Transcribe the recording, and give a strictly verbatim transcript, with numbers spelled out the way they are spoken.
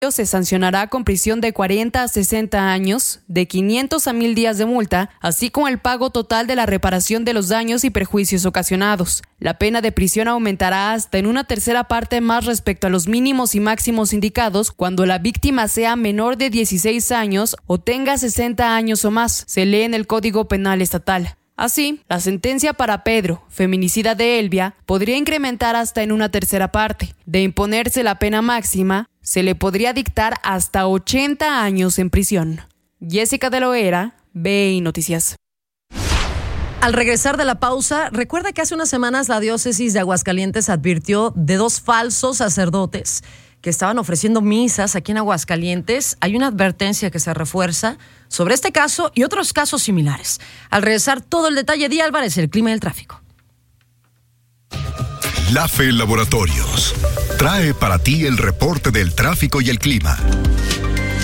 se sancionará con prisión de cuarenta a sesenta años, de quinientos a mil días de multa, así como el pago total de la reparación de los daños y perjuicios ocasionados. La pena de prisión aumentará hasta en una tercera parte más respecto a los mínimos y máximos indicados cuando la víctima sea menor de dieciséis años o tenga sesenta años o más, se lee en el Código Penal Estatal. Así, la sentencia para Pedro, feminicida de Elvia, podría incrementar hasta en una tercera parte. De imponerse la pena máxima, se le podría dictar hasta ochenta años en prisión. Jessica de Loera, B I Noticias. Al regresar de la pausa, recuerda que hace unas semanas la diócesis de Aguascalientes advirtió de dos falsos sacerdotes que estaban ofreciendo misas aquí en Aguascalientes. Hay una advertencia que se refuerza sobre este caso y otros casos similares. Al regresar, todo el detalle. Día Álvarez, el clima y el tráfico. LAFE Laboratorios trae para ti el reporte del tráfico y el clima.